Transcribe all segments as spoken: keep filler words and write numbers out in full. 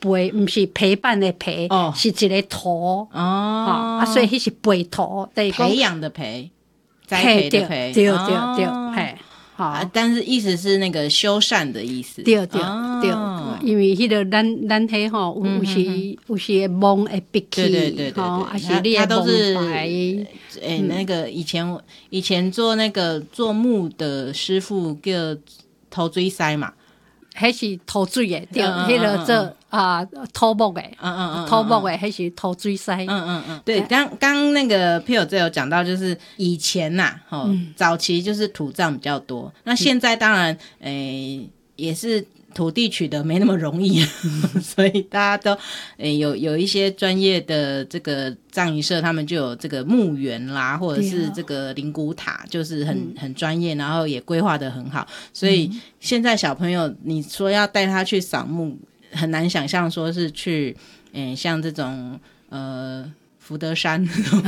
陪，不是陪伴的陪， 哦、 是一个图哦、喔、啊，所以迄是陪图， 培养的培，栽培的培， 对对对对，嘿。 好、啊，但是意思是那个修缮的意思， 对对、哦、对，因为迄个咱咱迄吼有有时、嗯、有时会蒙会闭起， 对对对对， 吼，还是你都是诶、 欸嗯，那个以前以前做那个做木的师傅叫头水师嘛。 迄是土水的，对，迄个做啊土木的，嗯嗯嗯，土木的迄是土水师，嗯嗯嗯，对，刚刚那个 Phil 这有讲到，就是以前呐、啊，哦、嗯，早期就是土葬比较多，那现在当然，诶、欸，也是土地取得没那么容易，所以大家都诶、欸、有有一些专业的这个葬仪社，他们就有这个墓园啦，或者是这个灵骨塔，就是很、嗯、很专业，然后也规划得很好，所以现在小朋友你说要带他去扫墓，很难想象说是去诶、欸、像这种呃福德山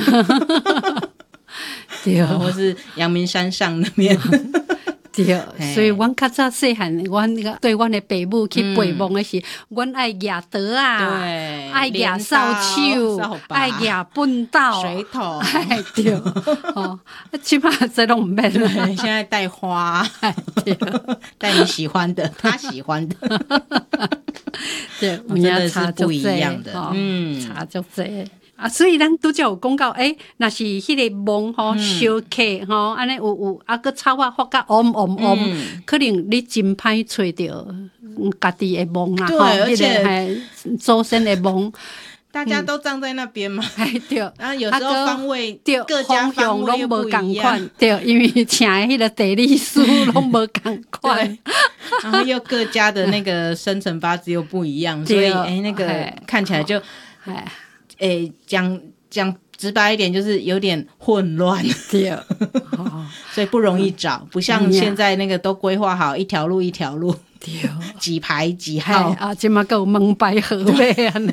对， 或是阳明山上那边。 对，所以阮较早细汉，阮对阮的爸母去陪墓的是，阮、嗯、爱举刀啊， 对， 爱举扫帚，爱举粪斗、 水桶， 哎对，哦，起码这拢唔免了。 现在带花，对，带你喜欢的，他喜欢的， 对， 真的是不一样的， 哦、嗯，差足济。啊，所以咱拄则有讲到，诶、欸，若是迄个墓吼烧客吼，安尼有有啊个草啊发甲嗡嗡嗡，可能你真歹找着家己的墓啦， 对，而且祖先的墓。 大家都葬在那边嘛， 哎、嗯、对， 然后有时候方位， 对， 各家方位又不一样， 对，因为请的迄个地理师拢无共款， 然后又各家的那个生辰八字又不一样，所以哎、欸，那个看起来就哎。诶，讲讲直白一点，就是有点混乱， 对， 哦、所以不容易找，嗯、不像现在那个都规划好一条路一条路， 对， 几排几号啊，今嘛够门牌号码安尼。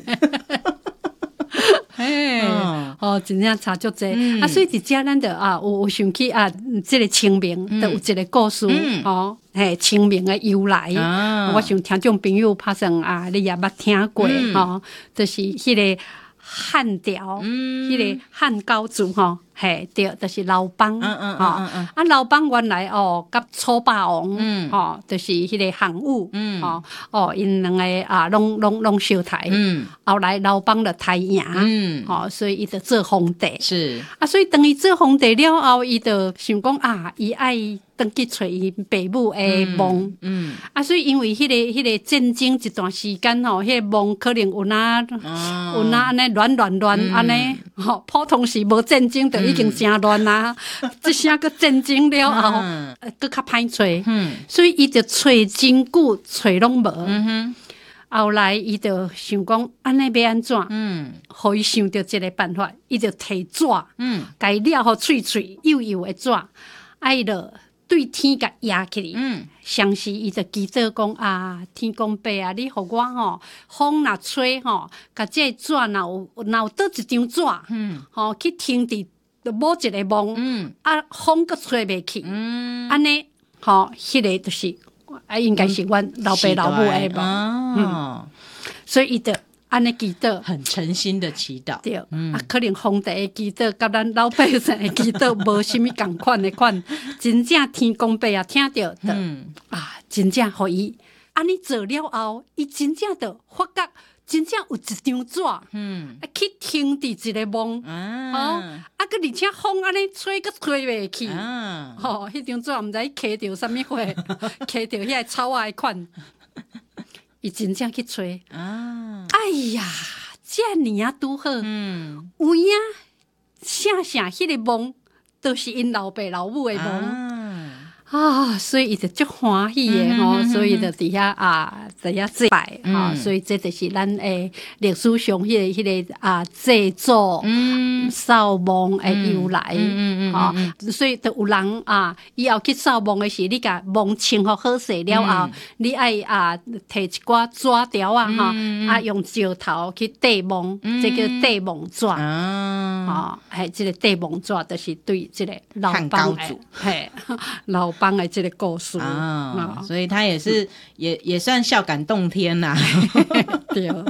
嘿，哦，真正差足济、嗯、啊！所以伫遮咱着啊，有有想起啊，即、這个清明都、嗯、有一个故事、嗯、哦，嘿，清明的由来，啊、我想听众朋友拍算啊，你也捌听过、嗯、哦，就是迄、那个。汉朝，嗯，迄、那个汉高祖吼，嘿，对，就是刘邦，嗯嗯嗯嗯，啊，劉邦原來哦，甲楚霸王，嗯，吼，就是迄個項羽，嗯，吼，哦，因兩個啊，攏攏攏相殺，嗯，後來劉邦就太贏，嗯，吼，所以伊就做皇帝， 是， 啊，所以當伊做皇帝了後，伊就想講啊，伊愛登去找伊爸母的墓，嗯，啊，所以因為迄、那個迄、那個戰爭一段時間吼，迄、那個墓可能有哪、哦、有哪安尼亂亂亂安尼，吼、嗯，普通時無戰爭就已經真亂啦，即聲個戰爭了後，嗯，佫較歹找，嗯，所以伊就找真久，找攏無，嗯哼，後來伊就想講安尼要安怎，嗯，互伊想到一個辦法，伊就摕紙，嗯，甲伊了互脆脆幼幼的紙，啊伊就對天甲壓起，嗯，相時伊就祈禱講啊，天公伯啊，你互我吼，風若吹吼，甲這紙若有若有倒一張紙，嗯，吼去停佇某一個墓，嗯，啊風閣吹袂去，嗯，安尼吼，迄個就是啊，應該是阮老爸老母的墓，嗯，所以伊就安尼祈禱， 很誠心的祈禱， 對，嗯、啊，可能皇帝的祈禱甲咱老百姓的祈禱無啥物共款的款，真正天公伯啊聽到的，嗯、啊，真正互伊安尼做了後，伊真正的發覺真正有一張紙，嗯，啊去停佇一個墓，啊，哦、啊，佮而且風安尼吹佮吹袂去，啊，吼、哦，迄張紙毋知刻着啥物貨，刻着遐草仔的款。伊真正去找啊！哎呀，遮爾啊拄好，嗯，有影寫寫迄個墓，都是因老爸老母的墓啊，所以伊就足歡喜的吼、嗯，所以就佇遐啊，佇遐祭拜哈、嗯，所以這就是咱誒歷史上迄、那個迄、那個啊祭祖、嗯、掃墓的由來，哈、嗯嗯嗯嗯，所以就有人啊，以後去掃墓的時，你甲墓清好好勢了後，嗯、你愛啊摕一寡紙條啊哈、嗯，啊用石頭去塊墓，嗯、這個塊墓紙啊，係這個塊墓紙，就是對這個老邦誒，係老。幫的這個故事啊、哦，所以他也是、嗯、也也算孝感動天吶、啊。 對，